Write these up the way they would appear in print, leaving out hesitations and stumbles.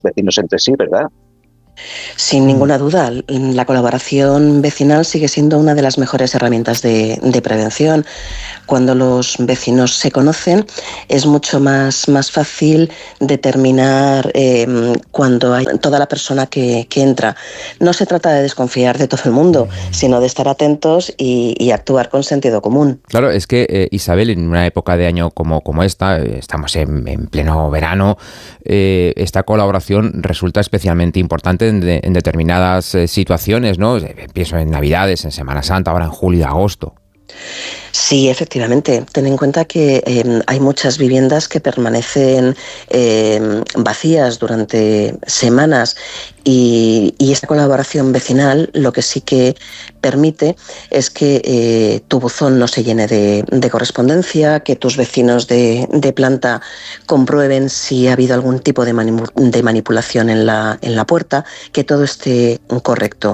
vecinos entre sí, ¿verdad? Sin ninguna duda, la colaboración vecinal sigue siendo una de las mejores herramientas de prevención. Cuando los vecinos se conocen, es mucho más fácil determinar cuando hay toda la persona que entra. No se trata de desconfiar de todo el mundo, sino de estar atentos y actuar con sentido común. Claro, es que Isabel, en una época de año como esta, estamos en pleno verano, esta colaboración resulta especialmente importante en determinadas situaciones, ¿no? Pienso en Navidades, en Semana Santa, ahora en julio y agosto. Sí, efectivamente. Ten en cuenta que hay muchas viviendas que permanecen vacías durante semanas y esta colaboración vecinal lo que sí que permite es que tu buzón no se llene de correspondencia, que tus vecinos de planta comprueben si ha habido algún tipo de manipulación en la puerta, que todo esté correcto.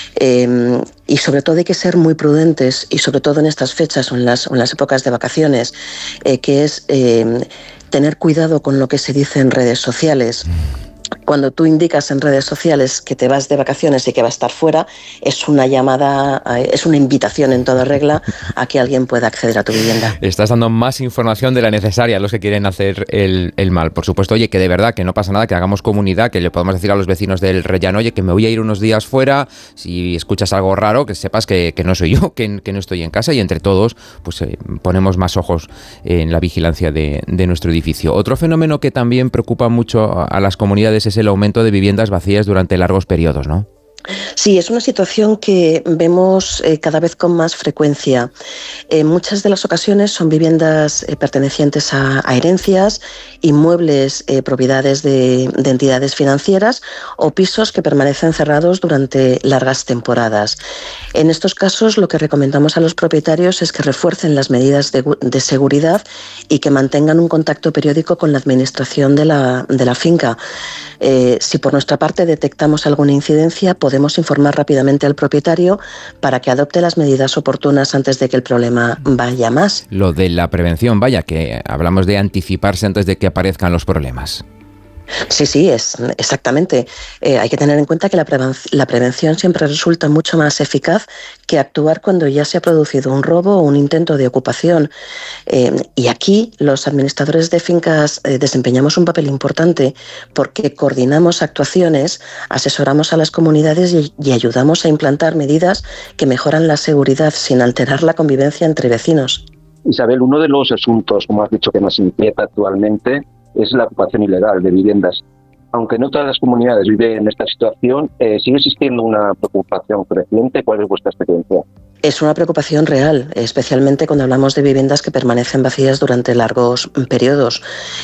Y sobre todo hay que ser muy prudentes, y sobre todo en estas fechas o en las épocas de vacaciones, que es tener cuidado con lo que se dice en redes sociales. Cuando tú indicas en redes sociales que te vas de vacaciones y que vas a estar fuera, es una llamada, es una invitación en toda regla a que alguien pueda acceder a tu vivienda. Estás dando más información de la necesaria a los que quieren hacer el mal. Por supuesto, oye, que de verdad, que no pasa nada, que hagamos comunidad, que le podamos decir a los vecinos del Rellano, oye, que me voy a ir unos días fuera, si escuchas algo raro, que sepas que no soy yo, que no estoy en casa, y entre todos pues ponemos más ojos en la vigilancia de nuestro edificio. Otro fenómeno que también preocupa mucho a las comunidades es el aumento de viviendas vacías durante largos periodos, ¿no? Sí, es una situación que vemos cada vez con más frecuencia. En muchas de las ocasiones son viviendas pertenecientes a herencias, inmuebles, propiedades de entidades financieras o pisos que permanecen cerrados durante largas temporadas. En estos casos, lo que recomendamos a los propietarios es que refuercen las medidas de seguridad y que mantengan un contacto periódico con la administración de la finca. Si por nuestra parte detectamos alguna incidencia, podemos informar rápidamente al propietario para que adopte las medidas oportunas antes de que el problema vaya más. Lo de la prevención, vaya, que hablamos de anticiparse antes de que aparezcan los problemas. Sí, es exactamente. Hay que tener en cuenta que la prevención siempre resulta mucho más eficaz que actuar cuando ya se ha producido un robo o un intento de ocupación. Y aquí los administradores de fincas desempeñamos un papel importante porque coordinamos actuaciones, asesoramos a las comunidades y ayudamos a implantar medidas que mejoran la seguridad sin alterar la convivencia entre vecinos. Isabel, uno de los asuntos, como has dicho, que nos inquieta actualmente es la ocupación ilegal de viviendas. Aunque no todas las comunidades viven en esta situación, ¿sigue existiendo una preocupación creciente? ¿Cuál es vuestra experiencia? Es una preocupación real, especialmente cuando hablamos de viviendas que permanecen vacías durante largos periodos.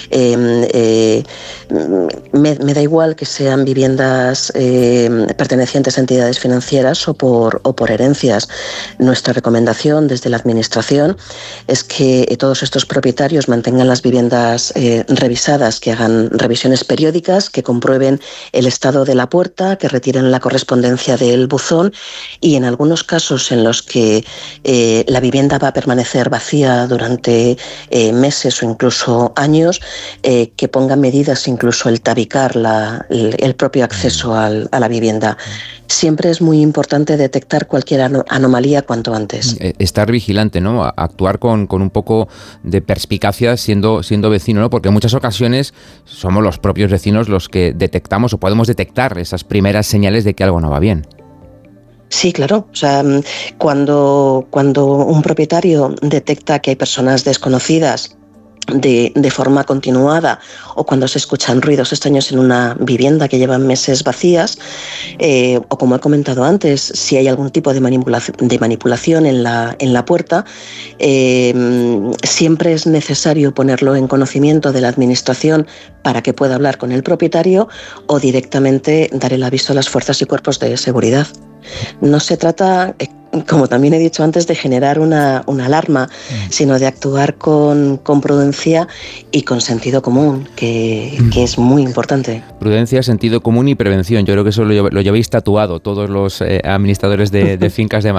Me da igual que sean viviendas pertenecientes a entidades financieras o por herencias. Nuestra recomendación desde la Administración es que todos estos propietarios mantengan las viviendas revisadas, que hagan revisiones periódicas, que comprueben el estado de la puerta, que retiren la correspondencia del buzón y en algunos casos en los que la vivienda va a permanecer vacía durante meses o incluso años, que pongan medidas, incluso el tabicar el propio acceso a la vivienda. Siempre es muy importante detectar cualquier anomalía cuanto antes. Estar vigilante, ¿no? Actuar con un poco de perspicacia siendo vecino, ¿no? Porque en muchas ocasiones somos los propios vecinos los que detectamos o podemos detectar esas primeras señales de que algo no va bien. Sí, claro. O sea, cuando un propietario detecta que hay personas desconocidas de forma continuada o cuando se escuchan ruidos extraños en una vivienda que llevan meses vacías, o como he comentado antes, si hay algún tipo de manipulación en la puerta, siempre es necesario ponerlo en conocimiento de la Administración para que pueda hablar con el propietario o directamente dar el aviso a las fuerzas y cuerpos de seguridad. No se trata, como también he dicho antes, de generar una alarma, sino de actuar con prudencia y con sentido común, que es muy importante. Prudencia, sentido común y prevención. Yo creo que eso lo lleváis tatuado todos los administradores de fincas de